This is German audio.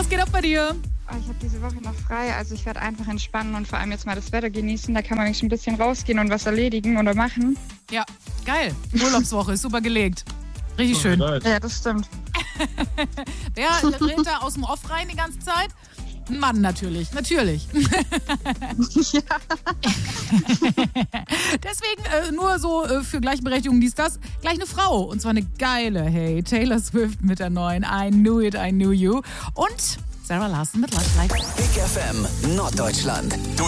Was geht ab bei dir? Ich habe diese Woche noch frei, also ich werde einfach entspannen und vor allem jetzt mal das Wetter genießen. Da kann man nämlich ein bisschen rausgehen und was erledigen oder machen. Ja, geil. Urlaubswoche, ist super gelegt. Richtig schön. Ja, das stimmt. Wer redet da aus dem Off rein die ganze Zeit? Ein Mann natürlich. Ja. Deswegen nur so für Gleichberechtigung dies, das. Gleich eine Frau. Und zwar eine geile, hey. Taylor Swift mit der neuen I Knew It, I Knew You. Und Sarah Larson mit Love Life. Big FM Norddeutschland.